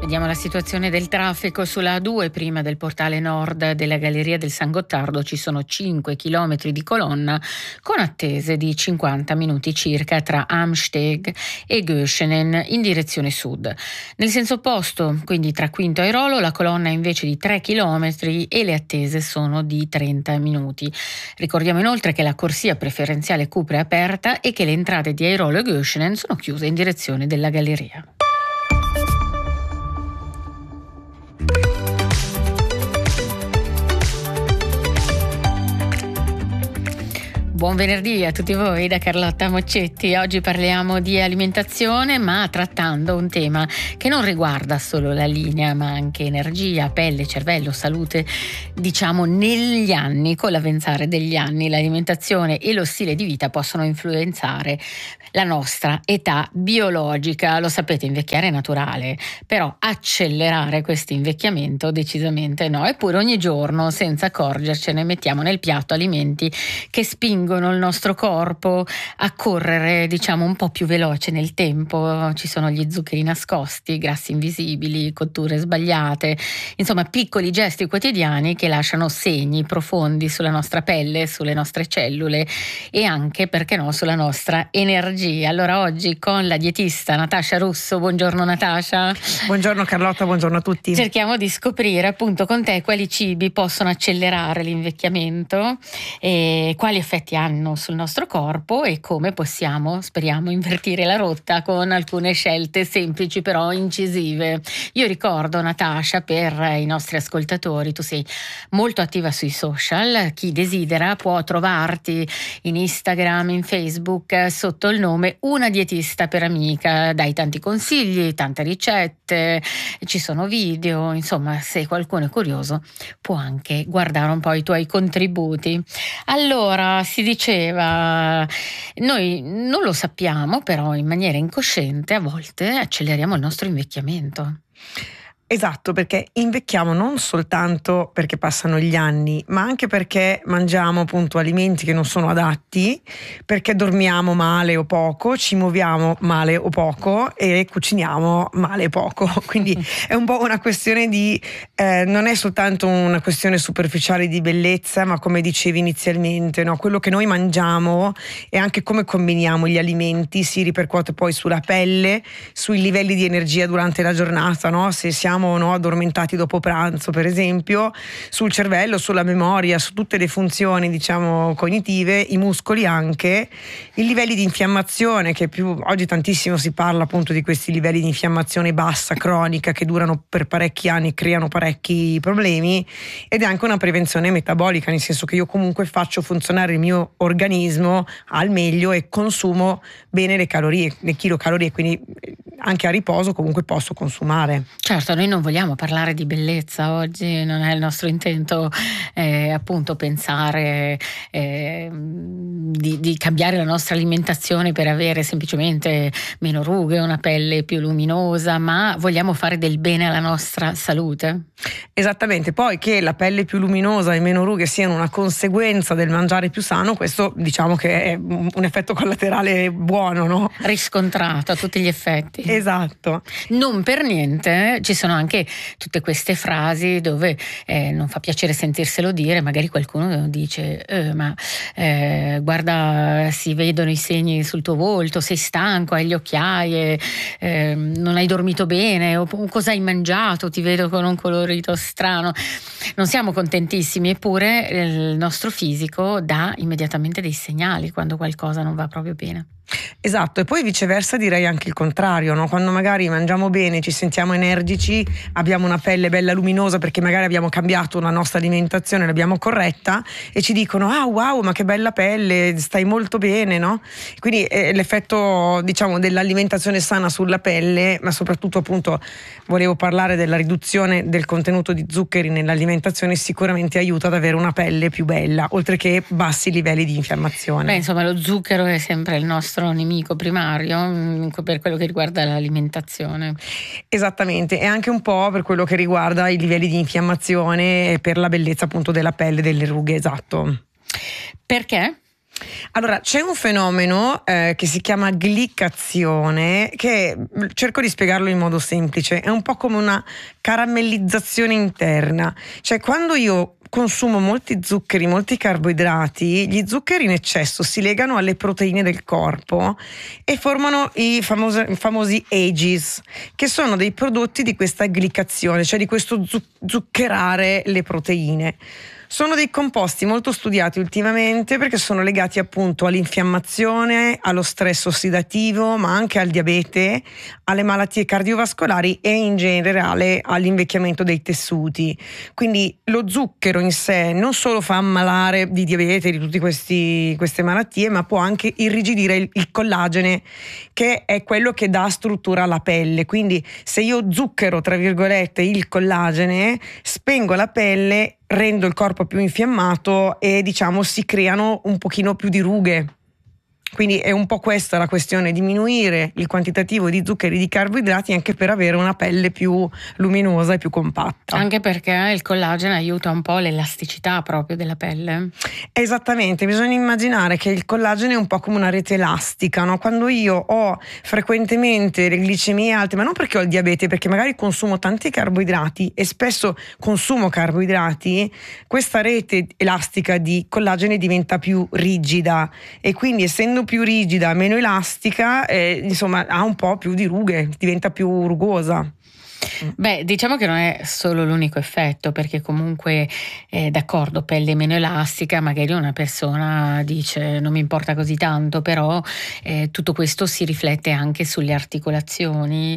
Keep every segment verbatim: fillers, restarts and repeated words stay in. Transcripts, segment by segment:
Vediamo la situazione del traffico sulla A due, prima del portale nord della Galleria del San Gottardo ci sono cinque chilometri di colonna con attese di cinquanta minuti circa tra Amsteg e Göschenen in direzione sud. Nel senso opposto, quindi tra Quinto e Rolo, la colonna è invece di tre chilometri e le attese sono di trenta minuti. Ricordiamo inoltre che la corsia preferenziale Cupra è aperta e che le entrate di Airolo e Göschenen sono chiuse in direzione della Galleria. Buon venerdì a tutti voi da Carlotta Moccetti. Oggi parliamo di alimentazione, ma trattando un tema che non riguarda solo la linea, ma anche energia, pelle, cervello, salute. Diciamo negli anni, con l'avvenire degli anni, l'alimentazione e lo stile di vita possono influenzare la nostra età biologica. Lo sapete, invecchiare è naturale, però accelerare questo invecchiamento decisamente no. Eppure ogni giorno, senza accorgercene, mettiamo nel piatto alimenti che spingono il nostro corpo a correre, diciamo, un po' più veloce nel tempo. Ci sono gli zuccheri nascosti, grassi invisibili, cotture sbagliate, insomma piccoli gesti quotidiani che lasciano segni profondi sulla nostra pelle, sulle nostre cellule e anche, perché no, sulla nostra energia. Allora oggi con la dietista Natascia Russo, buongiorno Natascia. Buongiorno Carlotta, buongiorno a tutti. Cerchiamo di scoprire appunto con te quali cibi possono accelerare l'invecchiamento e quali effetti hanno sul nostro corpo e come possiamo, speriamo, invertire la rotta con alcune scelte semplici però incisive. Io ricordo, Natascia, per i nostri ascoltatori, tu sei molto attiva sui social, chi desidera può trovarti in Instagram, in Facebook sotto il nome Una Dietista per Amica, dai tanti consigli, tante ricette, ci sono video, insomma se qualcuno è curioso può anche guardare un po' i tuoi contributi. Allora, si diceva, noi non lo sappiamo, però in maniera incosciente a volte acceleriamo il nostro invecchiamento. Esatto, perché invecchiamo non soltanto perché passano gli anni, ma anche perché mangiamo appunto alimenti che non sono adatti, perché dormiamo male o poco, ci muoviamo male o poco e cuciniamo male o poco. Quindi è un po' una questione di, eh, non è soltanto una questione superficiale di bellezza, ma come dicevi inizialmente, no? Quello che noi mangiamo e anche come combiniamo gli alimenti si ripercuote poi sulla pelle, sui livelli di energia durante la giornata, no? Se siamo No, addormentati dopo pranzo per esempio, sul cervello, sulla memoria, su tutte le funzioni diciamo cognitive, i muscoli anche, i livelli di infiammazione, che più oggi tantissimo si parla appunto di questi livelli di infiammazione bassa, cronica, che durano per parecchi anni, creano parecchi problemi, ed è anche una prevenzione metabolica, nel senso che io comunque faccio funzionare il mio organismo al meglio e consumo bene le calorie, le chilocalorie, quindi anche a riposo comunque posso consumare. Certo, noi non vogliamo parlare di bellezza oggi, non è il nostro intento eh, appunto pensare eh, di, di cambiare la nostra alimentazione per avere semplicemente meno rughe, una pelle più luminosa, ma vogliamo fare del bene alla nostra salute. Esattamente, poi che la pelle più luminosa e meno rughe siano una conseguenza del mangiare più sano, questo diciamo che è un effetto collaterale buono, no? Riscontrato a tutti gli effetti. Esatto. Non per niente ci sono anche tutte queste frasi dove eh, non fa piacere sentirselo dire, magari qualcuno dice eh, ma eh, guarda, si vedono i segni sul tuo volto, sei stanco, hai le occhiaie, eh, non hai dormito bene, o cosa hai mangiato, ti vedo con un colorito strano. Non siamo contentissimi, eppure il nostro fisico dà immediatamente dei segnali quando qualcosa non va proprio bene. Esatto, e poi viceversa direi anche il contrario, no? Quando magari mangiamo bene, ci sentiamo energici, abbiamo una pelle bella luminosa perché magari abbiamo cambiato la nostra alimentazione, l'abbiamo corretta e ci dicono ah wow, ma che bella pelle, stai molto bene, no? Quindi eh, l'effetto diciamo dell'alimentazione sana sulla pelle, ma soprattutto appunto volevo parlare della riduzione del contenuto di zuccheri nell'alimentazione, sicuramente aiuta ad avere una pelle più bella, oltre che bassi livelli di infiammazione. Beh, insomma, lo zucchero è sempre il nostro nemico primario per quello che riguarda l'alimentazione. Esattamente, e anche un po' per quello che riguarda i livelli di infiammazione e per la bellezza appunto della pelle, delle rughe, esatto. Perché? Allora, c'è un fenomeno eh, che si chiama glicazione, che cerco di spiegarlo in modo semplice, è un po' come una caramellizzazione interna, cioè quando io consumo molti zuccheri, molti carboidrati, gli zuccheri in eccesso si legano alle proteine del corpo e formano i famosi, i famosi A G Es, che sono dei prodotti di questa glicazione, cioè di questo zu- zuccherare le proteine. Sono dei composti molto studiati ultimamente perché sono legati appunto all'infiammazione, allo stress ossidativo, ma anche al diabete, alle malattie cardiovascolari e in generale all'invecchiamento dei tessuti. Quindi lo zucchero in sé non solo fa ammalare di diabete, di tutte queste malattie, ma può anche irrigidire il, il collagene, che è quello che dà struttura alla pelle. Quindi se io zucchero, tra virgolette, il collagene, spengo la pelle, rendo il corpo più infiammato e diciamo si creano un pochino più di rughe. Quindi è un po' questa la questione, diminuire il quantitativo di zuccheri e di carboidrati anche per avere una pelle più luminosa e più compatta. Anche perché il collagene aiuta un po' l'elasticità proprio della pelle. Esattamente, bisogna immaginare che il collagene è un po' come una rete elastica, no? Quando io ho frequentemente le glicemie alte, ma non perché ho il diabete, perché magari consumo tanti carboidrati e spesso consumo carboidrati, questa rete elastica di collagene diventa più rigida e quindi, essendo più rigida, meno elastica, eh, insomma ha un po' più di rughe, diventa più rugosa. Beh, diciamo che non è solo l'unico effetto, perché comunque eh, d'accordo, pelle meno elastica, magari una persona dice non mi importa così tanto, però eh, tutto questo si riflette anche sulle articolazioni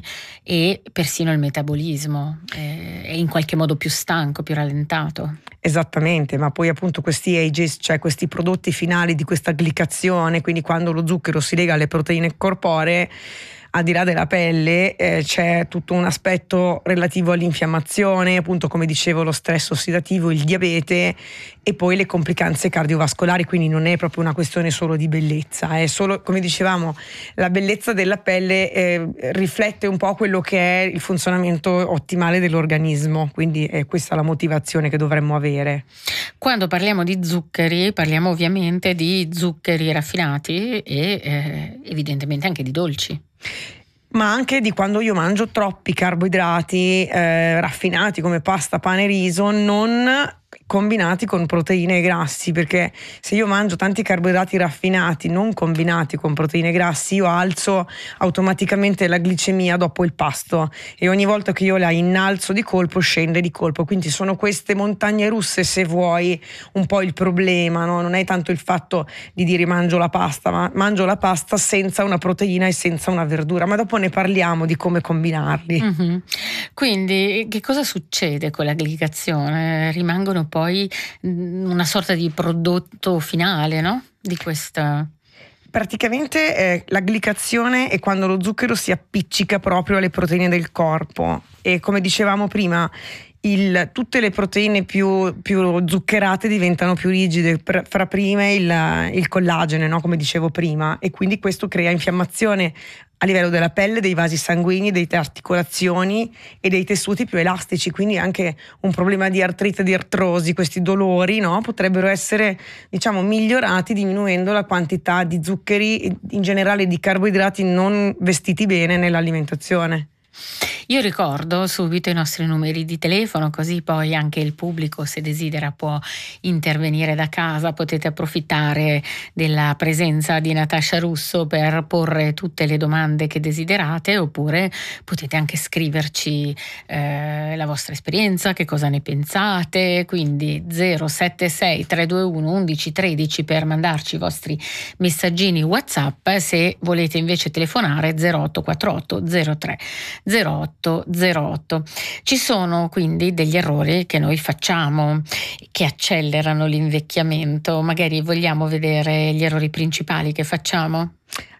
e persino il metabolismo, eh, è in qualche modo più stanco, più rallentato. Esattamente, ma poi appunto questi A G Es, cioè questi prodotti finali di questa glicazione, quindi quando lo zucchero si lega alle proteine corporee, al di là della pelle eh, c'è tutto un aspetto relativo all'infiammazione, appunto come dicevo lo stress ossidativo, il diabete e poi le complicanze cardiovascolari, quindi non è proprio una questione solo di bellezza, è solo, come dicevamo, la bellezza della pelle eh, riflette un po' quello che è il funzionamento ottimale dell'organismo, quindi è questa la motivazione che dovremmo avere. Quando parliamo di zuccheri parliamo ovviamente di zuccheri raffinati e eh, evidentemente anche di dolci. Ma anche di quando io mangio troppi carboidrati eh, raffinati come pasta, pane e riso, non combinati con proteine e grassi, perché se io mangio tanti carboidrati raffinati non combinati con proteine e grassi, io alzo automaticamente la glicemia dopo il pasto e ogni volta che io la innalzo di colpo scende di colpo, quindi sono queste montagne russe, se vuoi, un po' il problema, no? Non è tanto il fatto di dire mangio la pasta, ma mangio la pasta senza una proteina e senza una verdura, ma dopo ne parliamo di come combinarli. Mm-hmm. Quindi che cosa succede con la glicazione? Rimangono poi una sorta di prodotto finale, no? Di questa... Praticamente eh, la glicazione è quando lo zucchero si appiccica proprio alle proteine del corpo e, come dicevamo prima, il, tutte le proteine più, più zuccherate diventano più rigide, per, fra prime il, il collagene, no? Come dicevo prima, e quindi questo crea infiammazione a livello della pelle, dei vasi sanguigni, delle articolazioni e dei tessuti più elastici, quindi anche un problema di artrite, di artrosi, questi dolori, no? Potrebbero essere, diciamo, migliorati diminuendo la quantità di zuccheri, in generale di carboidrati non vestiti bene nell'alimentazione. Io ricordo subito i nostri numeri di telefono, così poi anche il pubblico, se desidera, può intervenire da casa. Potete approfittare della presenza di Natascia Russo per porre tutte le domande che desiderate, oppure potete anche scriverci eh, la vostra esperienza, che cosa ne pensate, quindi zero sette sei tre due uno undici tredici per mandarci i vostri messaggini WhatsApp. Se volete invece telefonare, zero otto quattro otto zero tre zero otto zero otto. Ci sono quindi degli errori che noi facciamo che accelerano l'invecchiamento. Magari vogliamo vedere gli errori principali che facciamo?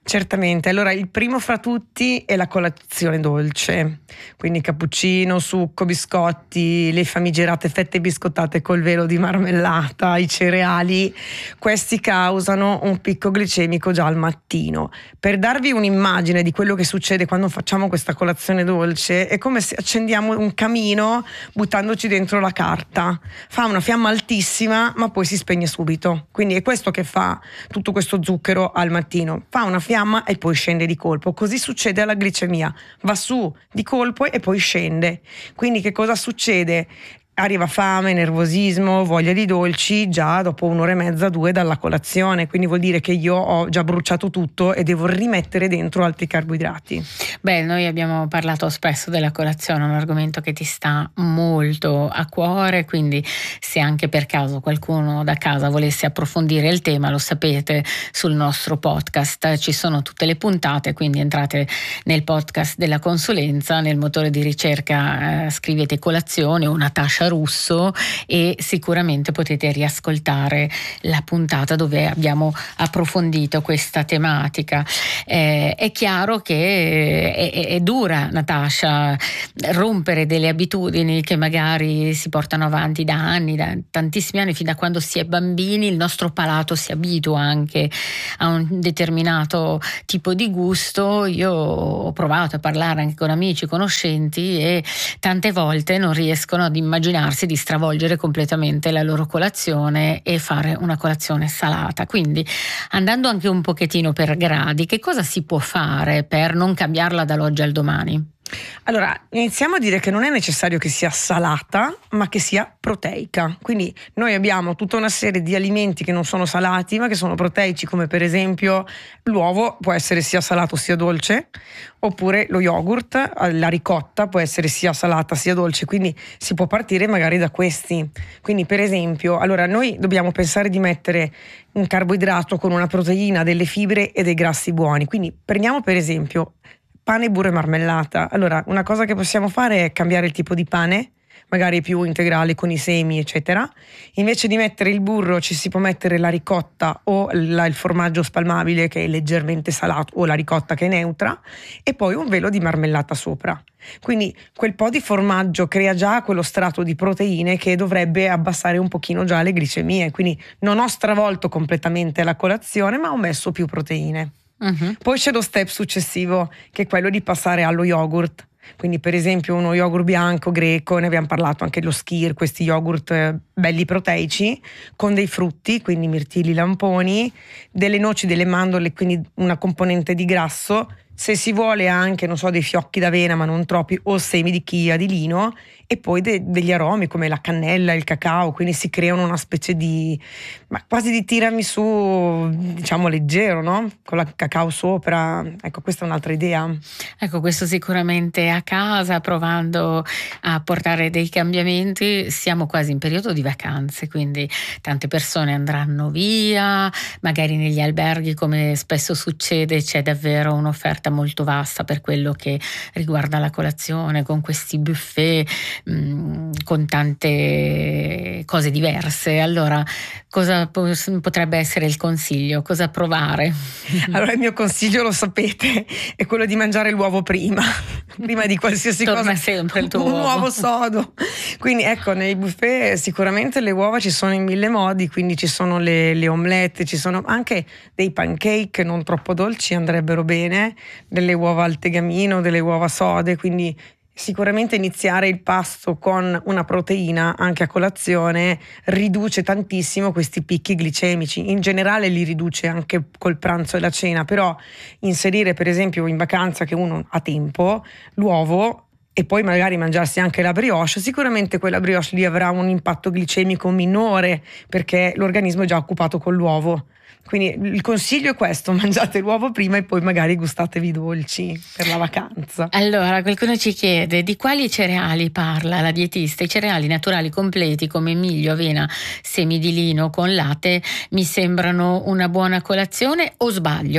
Certamente, allora il primo fra tutti è la colazione dolce, quindi cappuccino, succo, biscotti, le famigerate fette biscottate col velo di marmellata, i cereali, questi causano un picco glicemico già al mattino. Per darvi un'immagine di quello che succede quando facciamo questa colazione dolce, è come se accendiamo un camino buttandoci dentro la carta, fa una fiamma altissima ma poi si spegne subito, quindi è questo che fa tutto questo zucchero al mattino, fa una fiamma e poi scende di colpo. Così succede alla glicemia, va su di colpo e poi scende. Quindi che cosa succede? Arriva fame, nervosismo, voglia di dolci già dopo un'ora e mezza, due dalla colazione, quindi vuol dire che io ho già bruciato tutto e devo rimettere dentro altri carboidrati. Beh, noi abbiamo parlato spesso della colazione, un argomento che ti sta molto a cuore, quindi se anche per caso qualcuno da casa volesse approfondire il tema, lo sapete, sul nostro podcast ci sono tutte le puntate, quindi entrate nel podcast della consulenza, nel motore di ricerca eh, scrivete colazione o Natascia Russo e sicuramente potete riascoltare la puntata dove abbiamo approfondito questa tematica. Eh, è chiaro che è, è, è dura, Natascia, rompere delle abitudini che magari si portano avanti da anni, da tantissimi anni, fin da quando si è bambini. Il nostro palato si abitua anche a un determinato tipo di gusto. Io ho provato a parlare anche con amici, conoscenti e tante volte non riescono ad immaginare di stravolgere completamente la loro colazione e fare una colazione salata. Quindi, andando anche un pochettino per gradi, che cosa si può fare per non cambiarla dall'oggi al domani? Allora, iniziamo a dire che non è necessario che sia salata, ma che sia proteica. Quindi noi abbiamo tutta una serie di alimenti che non sono salati, ma che sono proteici, come per esempio l'uovo può essere sia salato sia dolce, oppure lo yogurt, la ricotta può essere sia salata sia dolce, quindi si può partire magari da questi. Quindi per esempio, allora noi dobbiamo pensare di mettere un carboidrato con una proteina, delle fibre e dei grassi buoni. Quindi prendiamo per esempio pane, burro e marmellata. Allora, una cosa che possiamo fare è cambiare il tipo di pane, magari più integrali con i semi, eccetera. Invece di mettere il burro ci si può mettere la ricotta o la, il formaggio spalmabile che è leggermente salato o la ricotta che è neutra e poi un velo di marmellata sopra. Quindi quel po' di formaggio crea già quello strato di proteine che dovrebbe abbassare un pochino già le glicemie. Quindi non ho stravolto completamente la colazione, ma ho messo più proteine. Uh-huh. Poi c'è lo step successivo, che è quello di passare allo yogurt. Quindi per esempio uno yogurt bianco greco, ne abbiamo parlato anche lo skyr, questi yogurt eh, belli proteici con dei frutti, quindi mirtilli, lamponi, delle noci, delle mandorle, quindi una componente di grasso, se si vuole anche, non so, dei fiocchi d'avena ma non troppi, o semi di chia, di lino, e poi de- degli aromi come la cannella, il cacao, quindi si creano una specie di, ma quasi di tiramisù, diciamo leggero, no? Con la cacao sopra. Ecco, questa è un'altra idea. Ecco, questo sicuramente a casa, provando a portare dei cambiamenti. Siamo quasi in periodo di vacanze, quindi tante persone andranno via, magari negli alberghi, come spesso succede, c'è davvero un'offerta molto vasta per quello che riguarda la colazione, con questi buffet con tante cose diverse. Allora, cosa potrebbe essere il consiglio? Cosa provare? Allora, il mio consiglio, lo sapete, è quello di mangiare l'uovo prima prima di qualsiasi Torna cosa. sempre il tuo un uovo. uovo sodo. Quindi ecco, nei buffet sicuramente le uova ci sono in mille modi, quindi ci sono le, le omelette, ci sono anche dei pancake non troppo dolci, andrebbero bene, delle uova al tegamino, delle uova sode, quindi sicuramente iniziare il pasto con una proteina anche a colazione riduce tantissimo questi picchi glicemici. In generale li riduce anche col pranzo e la cena, però inserire per esempio in vacanza, che uno ha tempo, l'uovo e poi magari mangiarsi anche la brioche, sicuramente quella brioche lì avrà un impatto glicemico minore perché l'organismo è già occupato con l'uovo. Quindi il consiglio è questo: mangiate l'uovo prima e poi magari gustatevi i dolci per la vacanza. Allora, qualcuno ci chiede di quali cereali parla la dietista. I cereali naturali completi come miglio, avena, semi di lino con latte mi sembrano una buona colazione, o sbaglio?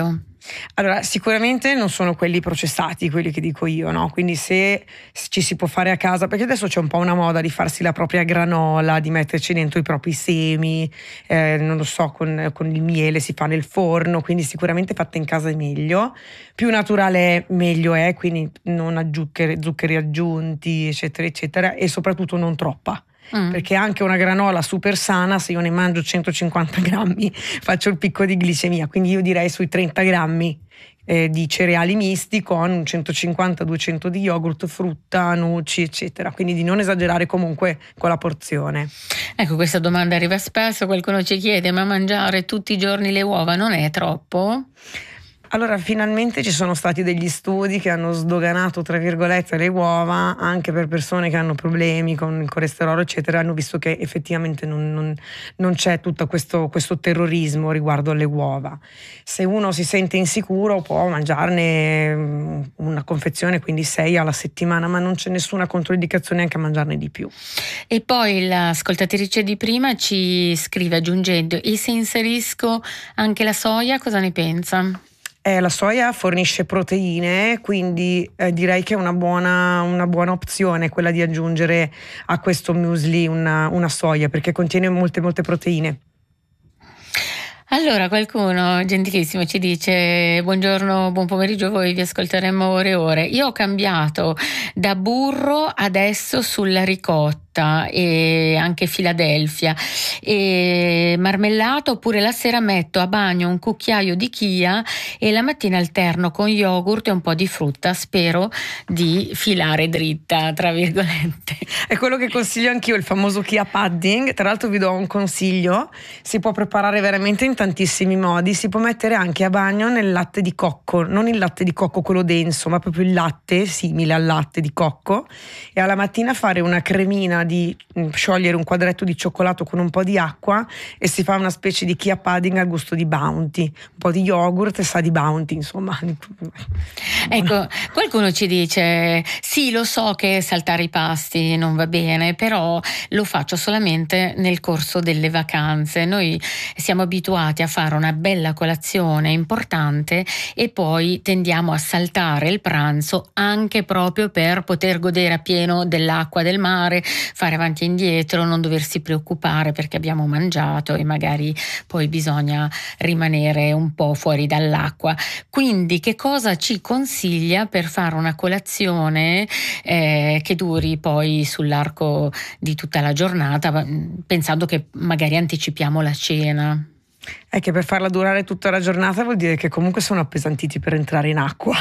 Allora, sicuramente non sono quelli processati, quelli che dico io, no? Quindi se ci si può fare a casa, perché adesso c'è un po' una moda di farsi la propria granola, di metterci dentro i propri semi, eh, non lo so, con, con il miele si fa nel forno, quindi sicuramente fatta in casa è meglio. Più naturale è, meglio è, quindi non zuccheri, zuccheri aggiunti, eccetera, eccetera, e soprattutto non troppa. Mm. Perché anche una granola super sana, se io ne mangio centocinquanta grammi faccio il picco di glicemia, quindi io direi sui trenta grammi eh, di cereali misti con centocinquanta duecento di yogurt, frutta, noci eccetera, quindi di non esagerare comunque con la porzione. Ecco, questa domanda arriva spesso, qualcuno ci chiede: ma mangiare tutti i giorni le uova non è troppo? Allora, finalmente ci sono stati degli studi che hanno sdoganato, tra virgolette, le uova anche per persone che hanno problemi con il colesterolo, eccetera. Hanno visto che effettivamente non, non, non c'è tutto questo, questo terrorismo riguardo alle uova. Se uno si sente insicuro può mangiarne una confezione, quindi sei alla settimana, ma non c'è nessuna controindicazione anche a mangiarne di più. E poi l'ascoltatrice di prima ci scrive aggiungendo: e se inserisco anche la soia, cosa ne pensa? Eh, la soia fornisce proteine, quindi eh, direi che è una buona, una buona opzione quella di aggiungere a questo muesli una, una soia, perché contiene molte molte proteine. Allora, qualcuno gentilissimo ci dice: buongiorno, buon pomeriggio a voi, vi ascolteremo ore e ore. Io ho cambiato da burro adesso sulla ricotta e anche Philadelphia e marmellata, oppure la sera metto a bagno un cucchiaio di chia e la mattina alterno con yogurt e un po' di frutta, spero di filare dritta, tra virgolette. È quello che consiglio anch'io, il famoso chia pudding. Tra l'altro vi do un consiglio: si può preparare veramente in tantissimi modi. Si può mettere anche a bagno nel latte di cocco, non il latte di cocco quello denso, ma proprio il latte simile al latte di cocco, e alla mattina fare una cremina di sciogliere un quadretto di cioccolato con un po' di acqua e si fa una specie di chia pudding al gusto di Bounty, un po' di yogurt e sa di Bounty, insomma. Ecco, qualcuno ci dice: sì, lo so che saltare i pasti non va bene, però lo faccio solamente nel corso delle vacanze. Noi siamo abituati a fare una bella colazione importante e poi tendiamo a saltare il pranzo, anche proprio per poter godere appieno dell'acqua del mare, fare avanti e indietro, non doversi preoccupare perché abbiamo mangiato e magari poi bisogna rimanere un po' fuori dall'acqua. Quindi che cosa ci consiglia per fare una colazione eh, che duri poi sull'arco di tutta la giornata, pensando che magari anticipiamo la cena? È che per farla durare tutta la giornata vuol dire che comunque sono appesantiti per entrare in acqua.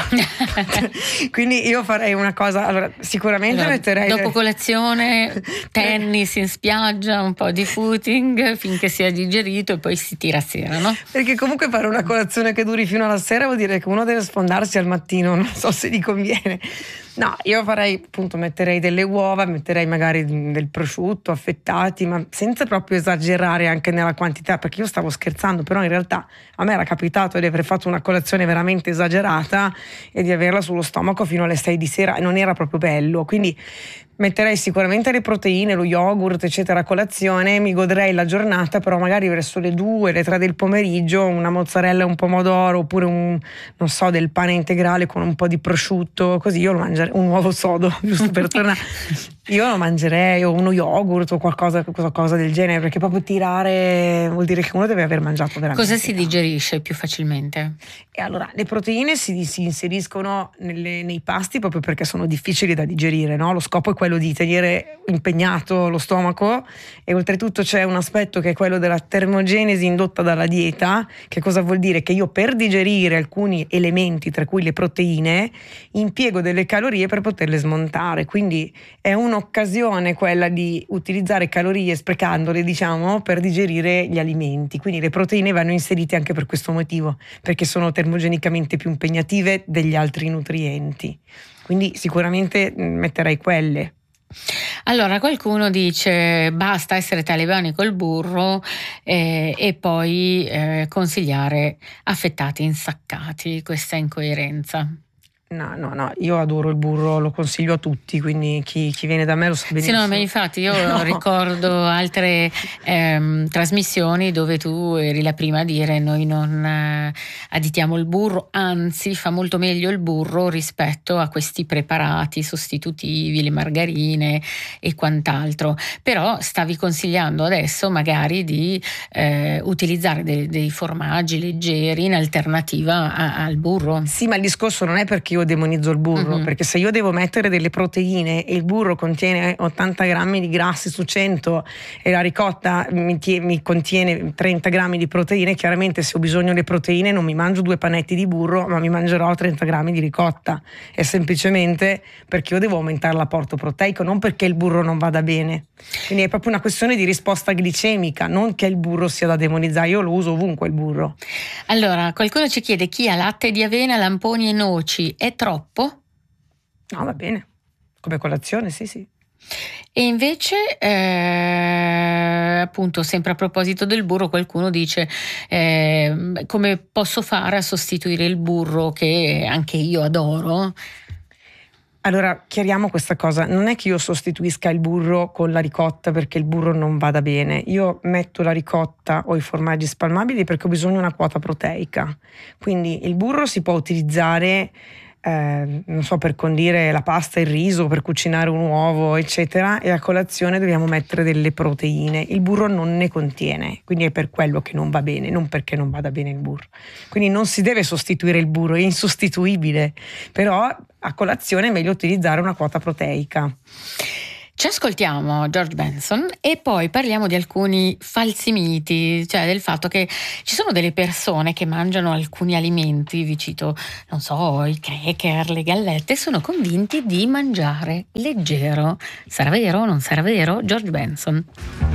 Quindi io farei una cosa, allora sicuramente allora, metterei dopo colazione tennis in spiaggia, un po' di footing finché sia digerito e poi si tira a sera, no? Perché comunque fare una colazione che duri fino alla sera vuol dire che uno deve sfondarsi al mattino, non so se gli conviene. No, io farei appunto, metterei delle uova, metterei magari del prosciutto affettati, ma senza proprio esagerare anche nella quantità, perché io stavo scherzando, però in realtà a me era capitato di aver fatto una colazione veramente esagerata e di averla sullo stomaco fino alle sei di sera e non era proprio bello. Quindi metterei sicuramente le proteine, lo yogurt eccetera a colazione, mi godrei la giornata, però magari verso le due, le tre del pomeriggio una mozzarella e un pomodoro, oppure un, non so, del pane integrale con un po' di prosciutto, così io lo mangerei, un uovo sodo, giusto per tornare. Io lo mangerei, o uno yogurt o qualcosa, qualcosa del genere, perché proprio tirare vuol dire che uno deve aver mangiato veramente. Cosa si digerisce più facilmente? E allora, le proteine si, si inseriscono nelle, nei pasti proprio perché sono difficili da digerire, no? Lo scopo è quello di tenere impegnato lo stomaco, e oltretutto c'è un aspetto che è quello della termogenesi indotta dalla dieta. Che cosa vuol dire? Che io per digerire alcuni elementi, tra cui le proteine, impiego delle calorie per poterle smontare, quindi è un'occasione quella di utilizzare calorie sprecandole, diciamo, per digerire gli alimenti. Quindi le proteine vanno inserite anche per questo motivo, perché sono termogenicamente più impegnative degli altri nutrienti. Quindi sicuramente metterei quelle. Allora, qualcuno dice basta essere talebani col burro eh, e poi eh, consigliare affettati insaccati. Questa incoerenza. No, no, no, io adoro il burro, lo consiglio a tutti, quindi chi, chi viene da me lo sa benissimo. Sì, no, ma infatti io No. ricordo altre ehm, trasmissioni dove tu eri la prima a dire noi non eh, additiamo il burro, anzi fa molto meglio il burro rispetto a questi preparati sostitutivi, le margarine e quant'altro. Però stavi consigliando adesso magari di eh, utilizzare de- dei formaggi leggeri in alternativa a- al burro. Sì, ma il discorso non è perché io demonizzo il burro, Mhm. perché se io devo mettere delle proteine e il burro contiene ottanta grammi di grassi su cento e la ricotta mi, tie- mi contiene trenta grammi di proteine, chiaramente se ho bisogno delle proteine non mi mangio due panetti di burro, ma mi mangerò trenta grammi di ricotta. È semplicemente perché io devo aumentare l'apporto proteico, non perché il burro non vada bene. Quindi è proprio una questione di risposta glicemica, non che il burro sia da demonizzare. Io lo uso ovunque il burro. Allora, qualcuno ci chiede chi ha latte di avena, lamponi e noci è troppo? No, va bene. Come colazione, sì, sì. E invece, eh, appunto, sempre a proposito del burro, qualcuno dice eh, come posso fare a sostituire il burro che anche io adoro? Allora, chiariamo questa cosa, non è che io sostituisca il burro con la ricotta perché il burro non vada bene, io metto la ricotta o i formaggi spalmabili perché ho bisogno di una quota proteica, quindi il burro si può utilizzare, eh, non so, per condire la pasta, il riso, per cucinare un uovo, eccetera, e a colazione dobbiamo mettere delle proteine, il burro non ne contiene, quindi è per quello che non va bene, non perché non vada bene il burro, quindi non si deve sostituire il burro, è insostituibile, però a colazione è meglio utilizzare una quota proteica. Ci ascoltiamo George Benson e poi parliamo di alcuni falsi miti, cioè del fatto che ci sono delle persone che mangiano alcuni alimenti, vi cito, non so, i cracker, le gallette, e sono convinti di mangiare leggero. Sarà vero o non sarà vero? George Benson.